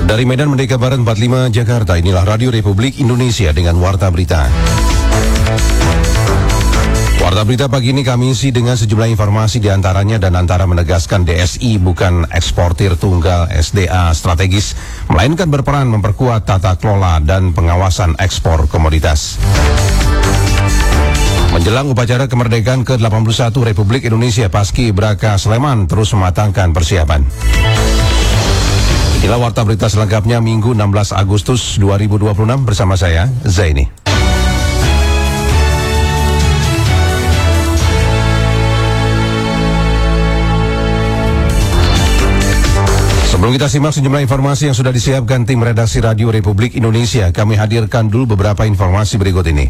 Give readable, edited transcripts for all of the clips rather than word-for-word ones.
Dari Medan Merdeka Barat 45 Jakarta, inilah Radio Republik Indonesia dengan Warta Berita. Warta Berita pagi ini kami isi dengan sejumlah informasi diantaranya Danantara menegaskan DSI bukan eksportir tunggal SDA strategis, melainkan berperan memperkuat tata kelola dan pengawasan ekspor komoditas. Menjelang upacara kemerdekaan ke-81 Republik Indonesia, Paski-Braka Sleman terus mematangkan persiapan. Inilah Warta Berita selengkapnya Minggu 16 Agustus 2026 bersama saya, Zaini. Sebelum kita simak sejumlah informasi yang sudah disiapkan tim redaksi Radio Republik Indonesia, kami hadirkan dulu beberapa informasi berikut ini.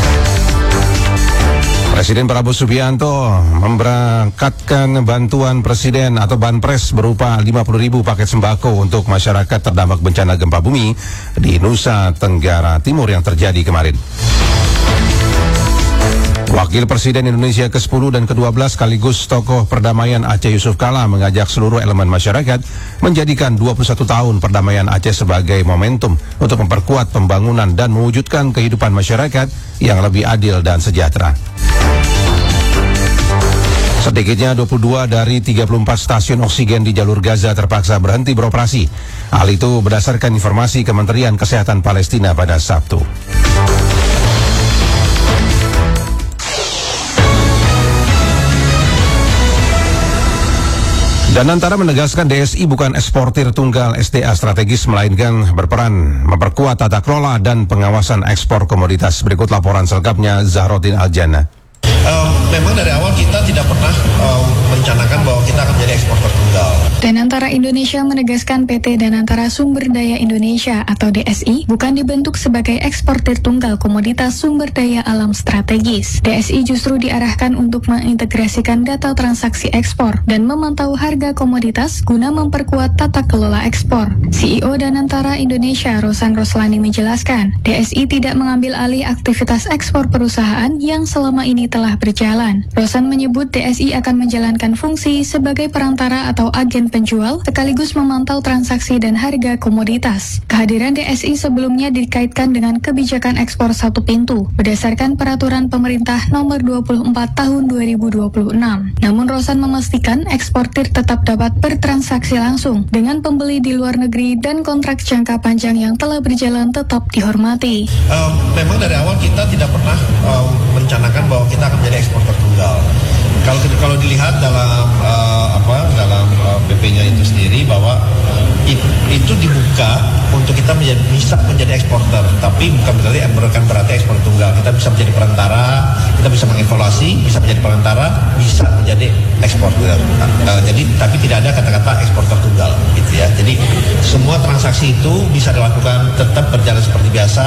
Presiden Prabowo Subianto memberangkatkan bantuan Presiden atau Banpres berupa 50.000 paket sembako untuk masyarakat terdampak bencana gempa bumi di Nusa Tenggara Timur yang terjadi kemarin. Wakil Presiden Indonesia ke-10 dan ke-12 sekaligus tokoh perdamaian Aceh Yusuf Kala mengajak seluruh elemen masyarakat menjadikan 21 tahun perdamaian Aceh sebagai momentum untuk memperkuat pembangunan dan mewujudkan kehidupan masyarakat yang lebih adil dan sejahtera. Sedikitnya 22 dari 34 stasiun oksigen di jalur Gaza terpaksa berhenti beroperasi. Hal itu berdasarkan informasi Kementerian Kesehatan Palestina pada Sabtu. Danantara menegaskan DSI bukan eksportir tunggal SDA strategis, melainkan berperan memperkuat tata kelola dan pengawasan ekspor komoditas. Berikut laporan selengkapnya Zahroddin Aljana. Memang dari awal kita tidak pernah merencanakan bahwa kita akan menjadi eksporter tunggal. Danantara Indonesia menegaskan PT Danantara Sumber Daya Indonesia atau DSI bukan dibentuk sebagai eksportir tunggal komoditas sumber daya alam strategis. DSI justru diarahkan untuk mengintegrasikan data transaksi ekspor dan memantau harga komoditas guna memperkuat tata kelola ekspor. CEO Danantara Indonesia Rosan Roslani menjelaskan, DSI tidak mengambil alih aktivitas ekspor perusahaan yang selama ini telah berjalan. Rosan menyebut DSI akan menjalankan fungsi sebagai perantara atau agen penjual sekaligus memantau transaksi dan harga komoditas. Kehadiran DSI sebelumnya dikaitkan dengan kebijakan ekspor satu pintu berdasarkan peraturan pemerintah nomor 24 tahun 2026. Namun Rosan memastikan eksportir tetap dapat bertransaksi langsung dengan pembeli di luar negeri dan kontrak jangka panjang yang telah berjalan tetap dihormati. Memang dari awal kita tidak pernah merencanakan bahwa kita akan menjadi eksporter tunggal. Kalau dilihat dalam PP-nya itu sendiri bahwa itu dibuka untuk kita bisa menjadi eksporter, tapi bukan berarti ekspor tunggal. Kita bisa menjadi perantara, kita bisa mengevaluasi, bisa menjadi perantara, bisa menjadi eksporter. Jadi tapi tidak ada kata-kata eksporter tunggal, gitu ya. Jadi semua transaksi itu bisa dilakukan tetap berjalan seperti biasa.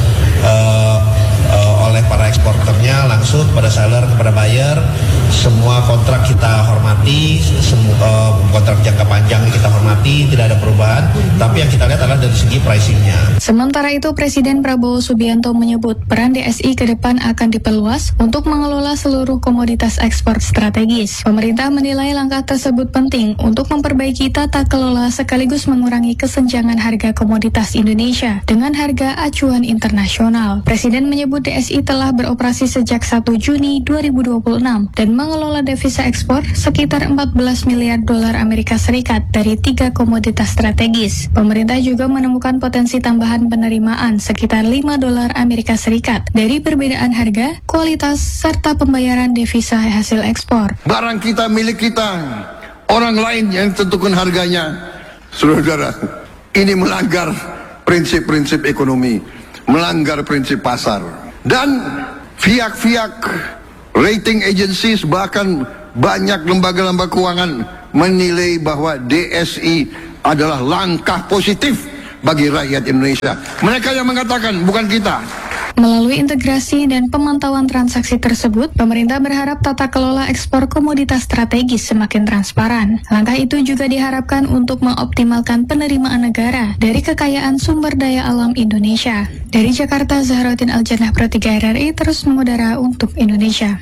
Oleh para eksporternya langsung kepada seller, kepada buyer. Semua kontrak kita hormati, semua kontrak jangka panjang kita hormati, tidak ada perubahan. Tapi yang kita lihat adalah dari segi pricingnya. Sementara itu Presiden Prabowo Subianto menyebut peran DSI ke depan akan diperluas untuk mengelola seluruh komoditas ekspor strategis. Pemerintah menilai langkah tersebut penting untuk memperbaiki tata kelola sekaligus mengurangi kesenjangan harga komoditas Indonesia dengan harga acuan internasional. Presiden menyebut DSI telah beroperasi sejak 1 Juni 2026 dan mengelola devisa ekspor sekitar 14 miliar dolar Amerika Serikat dari 3 komoditas strategis. Pemerintah juga menemukan potensi tambahan penerimaan sekitar 5 dolar Amerika Serikat dari perbedaan harga, kualitas, serta pembayaran devisa hasil ekspor. Barang kita milik kita, orang lain yang tentukan harganya. Saudara, ini melanggar prinsip-prinsip ekonomi, melanggar prinsip pasar. Dan pihak-pihak rating agencies, bahkan banyak lembaga-lembaga keuangan menilai bahwa DSI adalah langkah positif bagi rakyat Indonesia. Mereka yang mengatakan, bukan kita. Melalui integrasi dan pemantauan transaksi tersebut, pemerintah berharap tata kelola ekspor komoditas strategis semakin transparan. Langkah itu juga diharapkan untuk mengoptimalkan penerimaan negara dari kekayaan sumber daya alam Indonesia. Dari Jakarta, Zahroddin Aljana, Pro 3 RRI terus mengudara untuk Indonesia.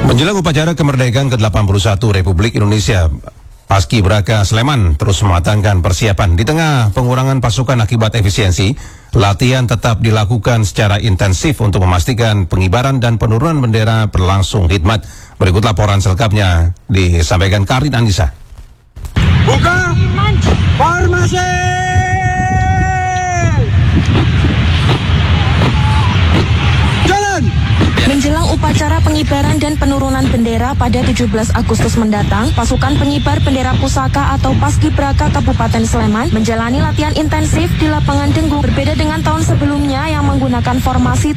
Menjelang upacara kemerdekaan ke-81 Republik Indonesia, Paskibraka Sleman terus mematangkan persiapan. Di tengah pengurangan pasukan akibat efisiensi, latihan tetap dilakukan secara intensif untuk memastikan pengibaran dan penurunan bendera berlangsung hikmat. Berikut laporan selengkapnya disampaikan Karin Anissa. Buka formasi. Menjelang upacara pengibaran dan penurunan bendera pada 17 Agustus mendatang, pasukan pengibar bendera pusaka atau Paskibraka Kabupaten Sleman menjalani latihan intensif di lapangan Denggung. Berbeda dengan tahun sebelumnya yang menggunakan formasi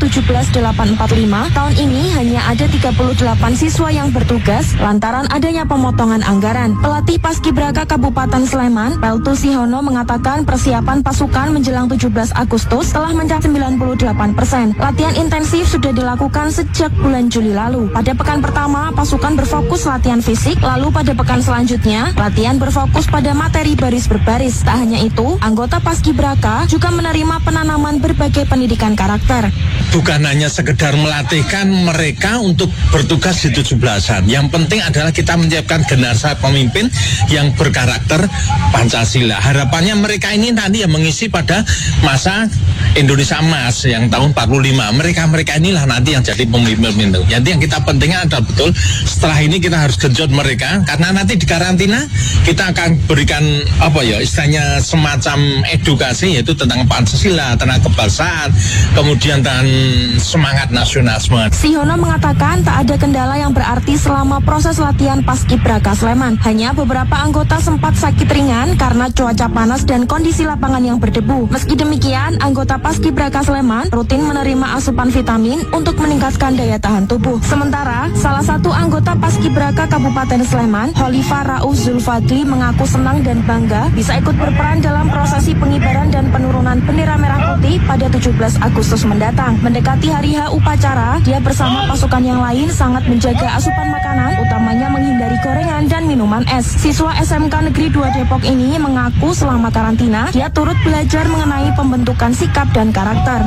17845, tahun ini hanya ada 38 siswa yang bertugas lantaran adanya pemotongan anggaran. Pelatih Paskibraka Kabupaten Sleman, Peltu Sihono, mengatakan persiapan pasukan menjelang 17 Agustus telah mencapai 98%. Latihan intensif sudah dilakukan sejak bulan Juli lalu. Pada pekan pertama, pasukan berfokus latihan fisik, lalu pada pekan selanjutnya, latihan berfokus pada materi baris berbaris. Tak hanya itu, anggota Paskibraka juga menerima penanaman berbagai pendidikan karakter. Bukan hanya sekedar melatihkan mereka untuk bertugas di 17-an. Yang penting adalah kita menyiapkan generasi pemimpin yang berkarakter Pancasila. Harapannya mereka ini nanti yang mengisi pada masa Indonesia Emas yang tahun 45. Mereka inilah nanti yang jadi pemimpin itu. Jadi yang kita pentingnya adalah betul setelah ini kita harus genjot mereka, karena nanti di karantina kita akan berikan istilahnya semacam edukasi, yaitu tentang Pancasila, tentang kebangsaan, kemudian tentang semangat nasionalisme. Sihono mengatakan tak ada kendala yang berarti selama proses latihan Paskibraka Sleman. Hanya beberapa anggota sempat sakit ringan karena cuaca panas dan kondisi lapangan yang berdebu. Meski demikian, anggota Paskibraka Sleman rutin menerima asupan vitamin untuk meningkatkan daya tahan tubuh. Sementara, salah satu anggota Paskibraka Kabupaten Sleman, Holifah Rauf Zulfadli, mengaku senang dan bangga bisa ikut berperan dalam prosesi pengibaran dan penurunan bendera merah putih pada 17 Agustus mendatang. Mendekati hari H upacara, dia bersama pasukan yang lain sangat menjaga asupan makanan, utamanya menghindari gorengan dan minuman es. Siswa SMK Negeri 2 Depok ini mengaku selama karantina, dia turut belajar mengenai pembentukan sikap dan karakter.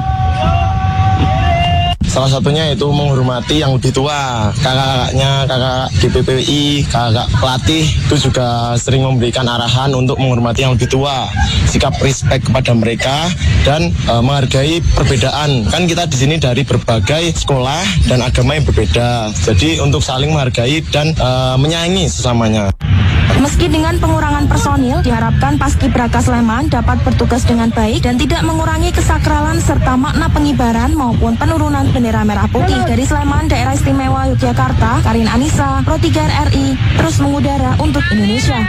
Salah satunya itu menghormati yang lebih tua, kakak-kakaknya, kakak GPPI, kakak pelatih itu juga sering memberikan arahan untuk menghormati yang lebih tua, sikap respect kepada mereka dan menghargai perbedaan. Kan kita di sini dari berbagai sekolah dan agama yang berbeda, jadi untuk saling menghargai dan menyayangi sesamanya. Meski dengan pengurangan personil, diharapkan Paskibraka Sleman dapat bertugas dengan baik dan tidak mengurangi kesakralan serta makna pengibaran maupun penurunan bendera merah putih. Dari Sleman, Daerah Istimewa Yogyakarta, Karin Anissa, Pro 3 RI, terus mengudara untuk Indonesia.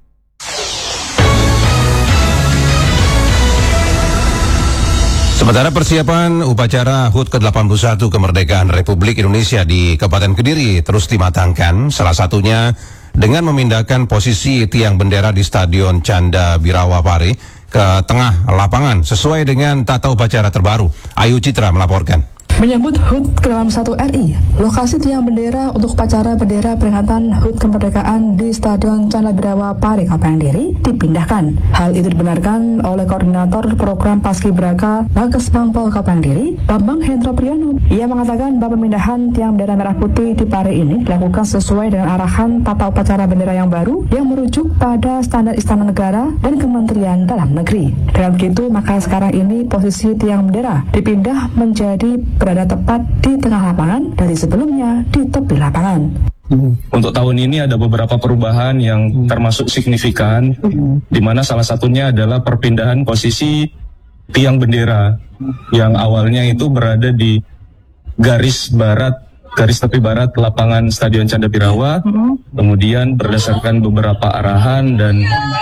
Sementara persiapan upacara HUT ke-81 kemerdekaan Republik Indonesia di Kabupaten Kediri terus dimatangkan, salah satunya dengan memindahkan posisi tiang bendera di Stadion Canda Birawa Pare ke tengah lapangan sesuai dengan tata upacara terbaru. Ayu Citra melaporkan. Menyambut HUT ke-81 RI, lokasi tiang bendera untuk upacara bendera peringatan HUT kemerdekaan di Stadion Canda Birawa Pare, Kabupaten Kediri dipindahkan. Hal itu dibenarkan oleh Koordinator Program Paskibraka Bagesbang Pol Kabupaten Kediri, Bambang Hendro Priyono. Ia mengatakan bahwa pemindahan tiang bendera merah putih di Pare ini dilakukan sesuai dengan arahan tata upacara bendera yang baru yang merujuk pada standar Istana Negara dan Kementerian Dalam Negeri. Dengan begitu, maka sekarang ini posisi tiang bendera dipindah menjadi berada tepat di tengah lapangan dari sebelumnya di tepi lapangan. Untuk tahun ini ada beberapa perubahan yang termasuk signifikan, di mana salah satunya adalah perpindahan posisi tiang bendera yang awalnya itu berada di garis tepi barat lapangan Stadion Canda Birawa, kemudian berdasarkan beberapa arahan dan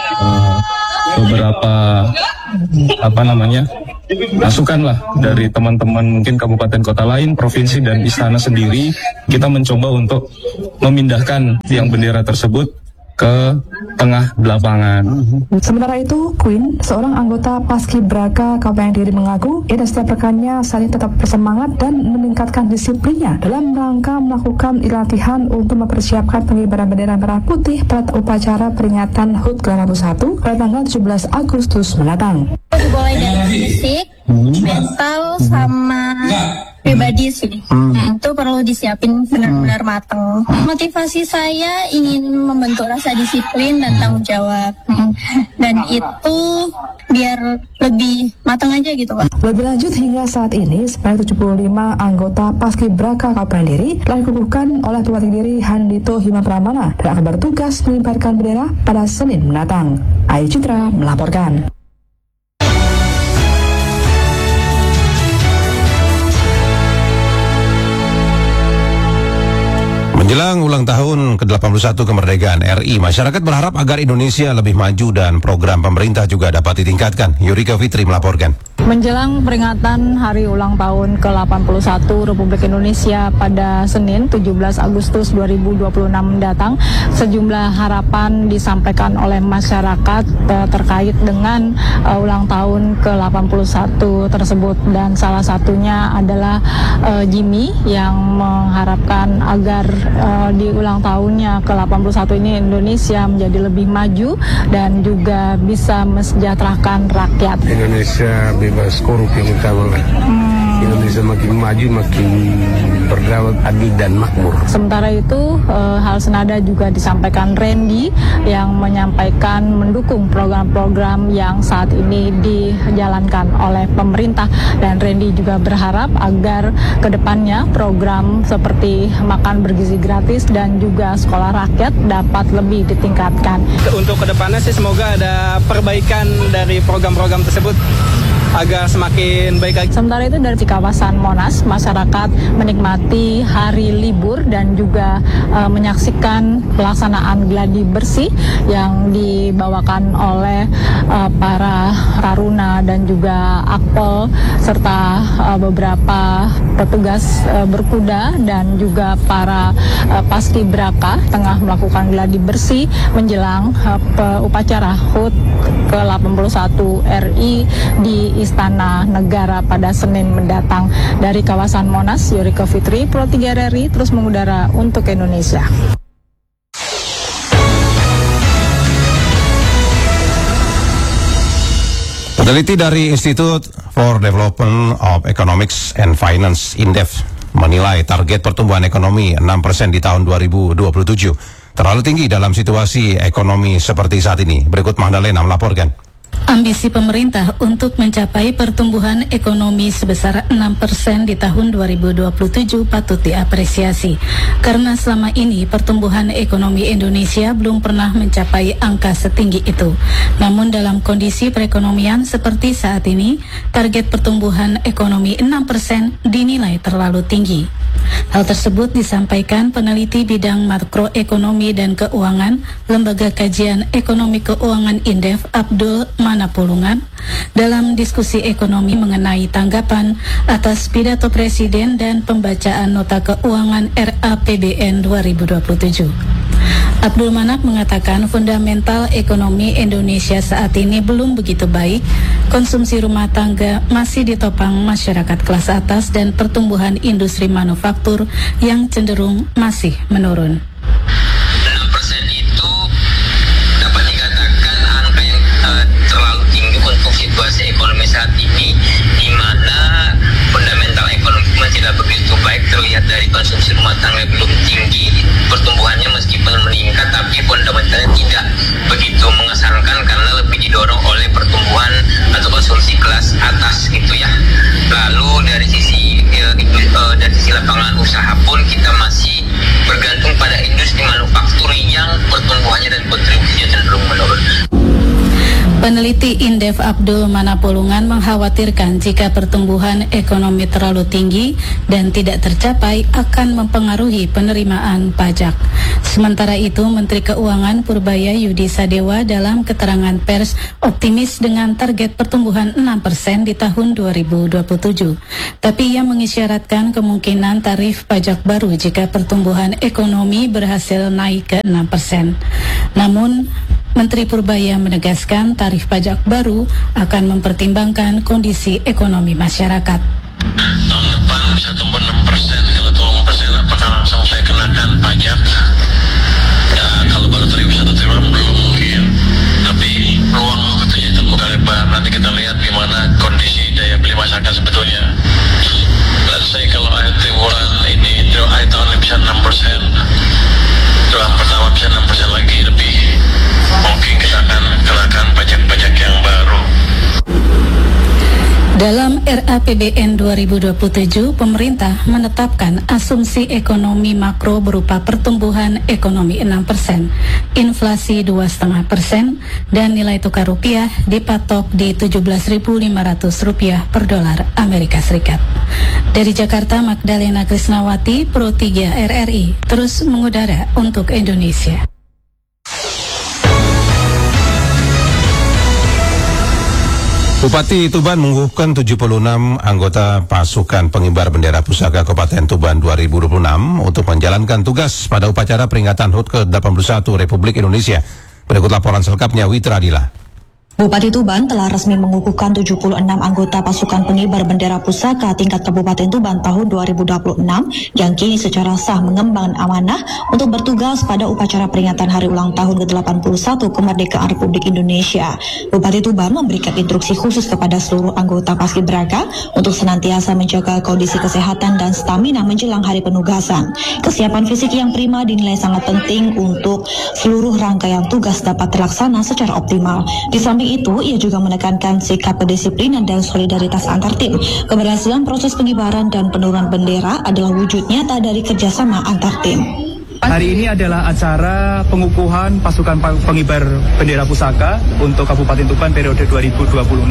beberapa masukan lah dari teman-teman mungkin kabupaten kota lain, provinsi dan istana sendiri, kita mencoba untuk memindahkan tiang bendera tersebut ke tengah lapangan. Sementara itu, Queen, seorang anggota Paskibraka Kabupaten Kediri, mengaku ia dan setiap rekannya saat ini tetap bersemangat dan meningkatkan disiplinnya dalam rangka melakukan latihan untuk mempersiapkan pengibaran bendera merah putih pada upacara peringatan HUT ke-81 pada tanggal 17 Agustus mendatang. Mulai dari fisik, mental, sama pribadi sih. Itu perlu disiapin benar-benar mateng. Motivasi saya ingin membentuk rasa disiplin dan tanggung jawab. Dan itu biar lebih matang aja gitu, Pak. Lebih lanjut, hingga saat ini sebanyak 75 anggota Paskibraka Kabupaten Diri telah dikukuhkan oleh Bupati Diri Handito Hima Pramana dan akan bertugas mengibarkan bendera pada Senin mendatang. Ayu Citra melaporkan. Menjelang ulang tahun ke-81 kemerdekaan RI, masyarakat berharap agar Indonesia lebih maju dan program pemerintah juga dapat ditingkatkan. Yurika Fitri melaporkan. Menjelang peringatan Hari Ulang Tahun ke-81 Republik Indonesia pada Senin 17 Agustus 2026 mendatang, sejumlah harapan disampaikan oleh masyarakat terkait dengan ulang tahun ke-81 tersebut, dan salah satunya adalah Jimmy yang mengharapkan agar di ulang tahunnya ke-81 ini Indonesia menjadi lebih maju dan juga bisa mesejahterakan rakyat. Indonesia bebas korup yang utama. Indonesia makin maju, makin berdaulat, adil dan makmur. Sementara itu, hal senada juga disampaikan Randy yang menyampaikan mendukung program-program yang saat ini dijalankan oleh pemerintah, dan Randy juga berharap agar kedepannya program seperti makan bergizi gratis dan juga sekolah rakyat dapat lebih ditingkatkan. Untuk kedepannya sih semoga ada perbaikan dari program-program tersebut agar semakin baik lagi. Sementara itu dari kawasan Monas, masyarakat menikmati hari libur dan juga menyaksikan pelaksanaan gladi bersih yang dibawakan oleh para taruna dan juga akpol serta beberapa petugas berkuda dan juga para paskibraka tengah melakukan gladi bersih menjelang upacara HUT ke-81 RI di Istana Negara pada Senin mendatang. Dari kawasan Monas, Yurika Fitri, Pro 3 RRI terus mengudara untuk Indonesia. Peneliti dari Institute for Development of Economics and Finance (INDEF) menilai target pertumbuhan ekonomi 6% di tahun 2027 terlalu tinggi dalam situasi ekonomi seperti saat ini. Berikut Magdalena melaporkan. Ambisi pemerintah untuk mencapai pertumbuhan ekonomi sebesar 6% di tahun 2027 patut diapresiasi, karena selama ini pertumbuhan ekonomi Indonesia belum pernah mencapai angka setinggi itu. Namun dalam kondisi perekonomian seperti saat ini, target pertumbuhan ekonomi 6% dinilai terlalu tinggi. Hal tersebut disampaikan peneliti bidang makroekonomi dan keuangan Lembaga Kajian Ekonomi Keuangan INDEF Abdul Manapulungan dalam diskusi ekonomi mengenai tanggapan atas pidato Presiden dan pembacaan nota keuangan RAPBN 2027. Abdul Manap mengatakan fundamental ekonomi Indonesia saat ini belum begitu baik, konsumsi rumah tangga masih ditopang masyarakat kelas atas dan pertumbuhan industri manufaktur yang cenderung masih menurun. 6% itu dapat dikatakan angka yang terlalu tinggi untuk situasi ekonomi saat ini, di mana fundamental ekonomi tidak begitu baik, terlihat dari konsumsi rumah tangga belum tinggi, pertumbuhannya meskipun meningkat tapi fundamentalnya tidak begitu mengesankan karena lebih didorong oleh pertumbuhan atau konsumsi kelas atas gitu ya. Lalu dari sisi lapangan usaha pun kita masih bergantung pada industri manufaktur yang pertumbuhannya dan kontribusinya cenderung menurun. Peneliti INDEF Abdul Manapulungan mengkhawatirkan jika pertumbuhan ekonomi terlalu tinggi dan tidak tercapai akan mempengaruhi penerimaan pajak. Sementara itu, Menteri Keuangan Purbaya Yudi Sadewa dalam keterangan pers optimis dengan target pertumbuhan 6% di tahun 2027. Tapi ia mengisyaratkan kemungkinan tarif pajak baru jika pertumbuhan ekonomi berhasil naik ke 6%. Namun, Menteri Purbaya menegaskan tarif pajak baru akan mempertimbangkan kondisi ekonomi masyarakat. Tahun depan bisa tumbuh 6%, kalau tumbuh 6% apakah langsung saya kenakan pajak? Ya, kalau baru terima belum mungkin. Tapi peluang tentunya terbuka lebar. Nanti kita lihat gimana kondisi daya beli masyarakat sebetulnya. Dan saya kalau Dalam RAPBN 2027, pemerintah menetapkan asumsi ekonomi makro berupa pertumbuhan ekonomi 6%, inflasi 2,5%, dan nilai tukar rupiah dipatok di Rp17.500 per dolar Amerika Serikat. Dari Jakarta, Magdalena Krisnawati, Pro 3 RRI, terus mengudara untuk Indonesia. Bupati Tuban mengukuhkan 76 anggota pasukan pengibar bendera pusaka Kabupaten Tuban 2026 untuk menjalankan tugas pada upacara peringatan HUT ke-81 Republik Indonesia. Berikut laporan selengkapnya Witra Adila. Bupati Tuban telah resmi mengukuhkan 76 anggota pasukan pengibar bendera pusaka tingkat Kabupaten Tuban tahun 2026 yang kini secara sah mengemban amanah untuk bertugas pada upacara peringatan hari ulang tahun ke-81 kemerdekaan Republik Indonesia. Bupati Tuban memberikan instruksi khusus kepada seluruh anggota Paskibraka untuk senantiasa menjaga kondisi kesehatan dan stamina menjelang hari penugasan. Kesiapan fisik yang prima dinilai sangat penting untuk seluruh rangkaian tugas dapat terlaksana secara optimal. Di samping itu, ia juga menekankan sikap kedisiplinan dan solidaritas antar tim. Keberhasilan proses pengibaran dan penurunan bendera adalah wujud nyata dari kerjasama antar tim. Hari ini adalah acara pengukuhan pasukan pengibar bendera pusaka untuk Kabupaten Tuban periode 2026.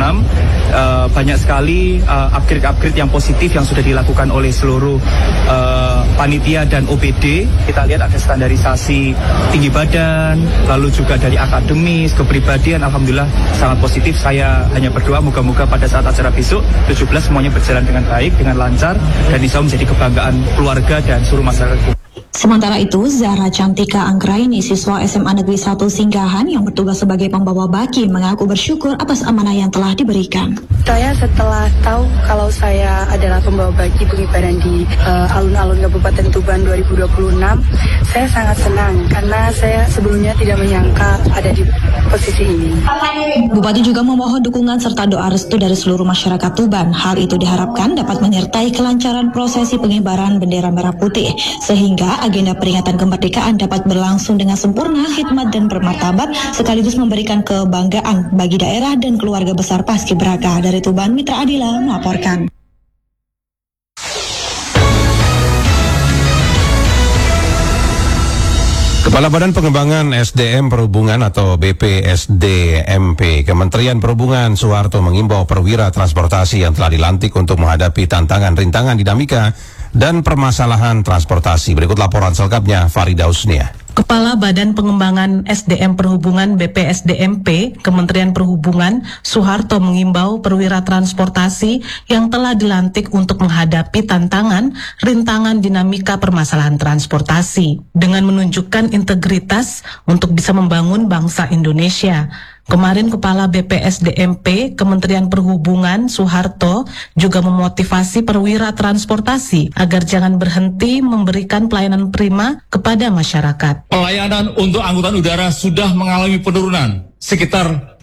Banyak sekali upgrade yang positif yang sudah dilakukan oleh seluruh panitia dan OPD. Kita lihat ada standarisasi tinggi badan, lalu juga dari akademis, kepribadian, alhamdulillah sangat positif. Saya hanya berdoa moga-moga pada saat acara besok 17 semuanya berjalan dengan baik, dengan lancar, dan bisa menjadi kebanggaan keluarga dan seluruh masyarakat. Sementara itu, Zahra Cantika Anggraini, siswa SMA Negeri 1 Singgahan yang bertugas sebagai pembawa baki, mengaku bersyukur atas amanah yang telah diberikan. Saya setelah tahu kalau saya adalah pembawa baki pengibaran di alun-alun Kabupaten Tuban 2026, saya sangat senang karena saya sebelumnya tidak menyangka ada di posisi ini. Bupati juga memohon dukungan serta doa restu dari seluruh masyarakat Tuban. Hal itu diharapkan dapat menyertai kelancaran prosesi pengibaran bendera merah putih, sehingga agenda peringatan kemerdekaan dapat berlangsung dengan sempurna, khidmat dan bermartabat, sekaligus memberikan kebanggaan bagi daerah dan keluarga besar Paskibraka. Dari Tuban, Mitra Adila melaporkan. Kepala Badan Pengembangan SDM Perhubungan atau BPSDMP Kementerian Perhubungan Soeharto mengimbau perwira transportasi yang telah dilantik untuk menghadapi tantangan, rintangan, dinamika, dan permasalahan transportasi. Berikut laporan selengkapnya Farida Usnia. Kepala Badan Pengembangan SDM Perhubungan BPSDMP Kementerian Perhubungan Soeharto mengimbau perwira transportasi yang telah dilantik untuk menghadapi tantangan, rintangan, dinamika permasalahan transportasi dengan menunjukkan integritas untuk bisa membangun bangsa Indonesia. Kemarin Kepala BPSDMP Kementerian Perhubungan Soeharto juga memotivasi perwira transportasi agar jangan berhenti memberikan pelayanan prima kepada masyarakat. Pelayanan untuk angkutan udara sudah mengalami penurunan sekitar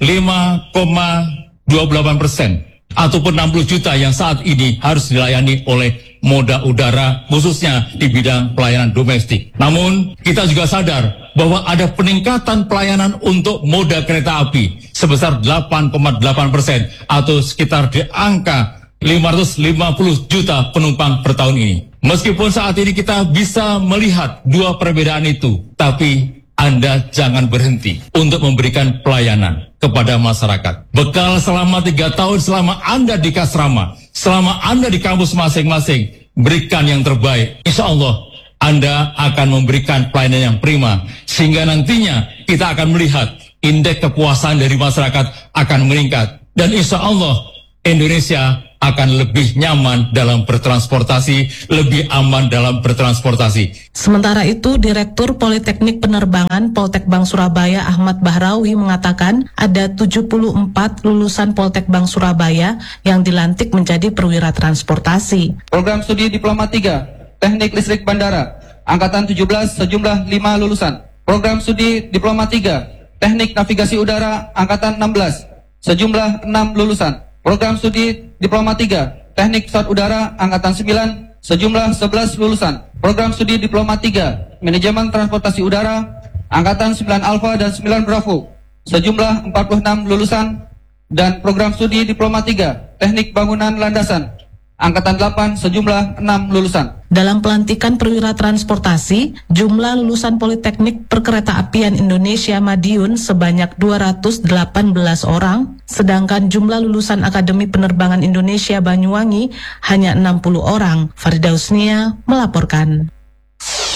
5,28%. Ataupun 60 juta yang saat ini harus dilayani oleh moda udara, khususnya di bidang pelayanan domestik. Namun, kita juga sadar bahwa ada peningkatan pelayanan untuk moda kereta api sebesar 8,8% atau sekitar di angka 550 juta penumpang per tahun ini. Meskipun saat ini kita bisa melihat dua perbedaan itu, tapi Anda jangan berhenti untuk memberikan pelayanan kepada masyarakat. Bekal selama 3 tahun selama Anda di Kasrama, selama Anda di kampus masing-masing, berikan yang terbaik. Insya Allah Anda akan memberikan pelayanan yang prima, sehingga nantinya kita akan melihat indeks kepuasan dari masyarakat akan meningkat. Dan insya Allah Indonesia akan lebih nyaman dalam bertransportasi, lebih aman dalam bertransportasi. Sementara itu, Direktur Politeknik Penerbangan Poltekbang Surabaya Ahmad Bahrawi mengatakan ada 74 lulusan Poltekbang Surabaya yang dilantik menjadi perwira transportasi. Program studi Diploma 3, Teknik Listrik Bandara, Angkatan 17 sejumlah 5 lulusan. Program studi Diploma 3, Teknik Navigasi Udara, Angkatan 16, sejumlah 6 lulusan. Program studi Diploma 3, Teknik Pesawat Udara, Angkatan 9, sejumlah 11 lulusan. Program studi Diploma 3, Manajemen Transportasi Udara, Angkatan 9 Alfa dan 9 Bravo, sejumlah 46 lulusan. dan program studi Diploma 3 Teknik Bangunan Landasan. Angkatan 8 sejumlah 6 lulusan. Dalam pelantikan perwira transportasi, jumlah lulusan Politeknik Perkeretaapian Indonesia Madiun sebanyak 218 orang, sedangkan jumlah lulusan Akademi Penerbangan Indonesia Banyuwangi hanya 60 orang. Farida Husnia melaporkan.